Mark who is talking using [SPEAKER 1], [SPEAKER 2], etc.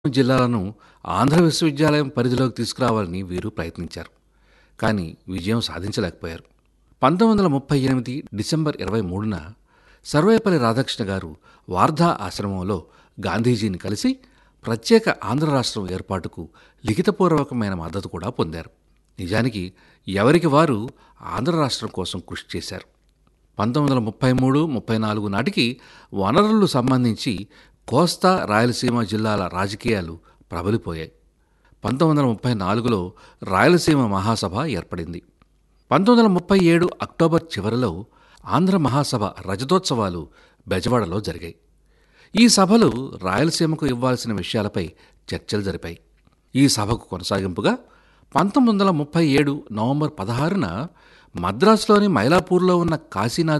[SPEAKER 1] జిల్లాలను ఆంధ్ర విశ్వవిద్యాలయం పరిధిలోకి తీసుకురావాలని వీరు ప్రయత్నించారు. కానీ విజయం సాధించలేకపోయారు. 1938 డిసెంబర్ 23న సర్వేపల్లి రాధాకృష్ణ గారు వార్ధా ఆశ్రమంలో గాంధీజీని కలిసి ప్రత్యేక ఆంధ్ర రాష్ట్రం ఏర్పాటుకు లిఖితపూర్వకమైన మద్దతు కూడా పొందారు. నిజానికి ఎవరికి వారు ఆంధ్ర రాష్ట్రం కోసం కృషి చేశారు. 1933-34 నాటికి వనరులు సంబంధించి కోస్తా రాయలసీమ జిల్లాల రాజకీయాలు ప్రబలిపోయాయి. 1934లో రాయలసీమ మహాసభ ఏర్పడింది. 1937 అక్టోబర్ చివరిలో ఆంధ్ర మహాసభ రజతోత్సవాలు బెజవాడలో జరిగాయి. ఈ సభలు రాయలసీమకు ఇవ్వాల్సిన విషయాలపై చర్చలు జరిపాయి. ఈ సభకు కొనసాగింపుగా 1937 నవంబర్ 16న మద్రాసులోని మైలాపూర్లో ఉన్న కాశీనాథ్